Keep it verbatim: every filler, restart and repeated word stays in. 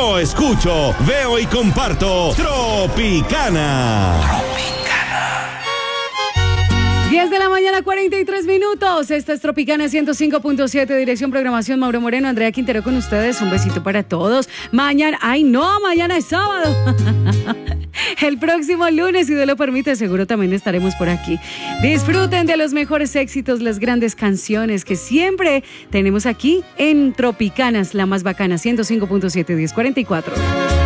Yo escucho, veo y comparto Tropicana. diez de la mañana, cuarenta y tres minutos. Esta es Tropicana ciento cinco punto siete. Dirección, programación, Mauro Moreno, Andrea Quintero con ustedes. Un besito para todos. Mañana, ay no, mañana es sábado. El próximo lunes, si Dios lo permite, seguro también estaremos por aquí. Disfruten de los mejores éxitos, las grandes canciones que siempre tenemos aquí en Tropicanas, la más bacana, ciento cinco punto siete, diez cuarenta y cuatro.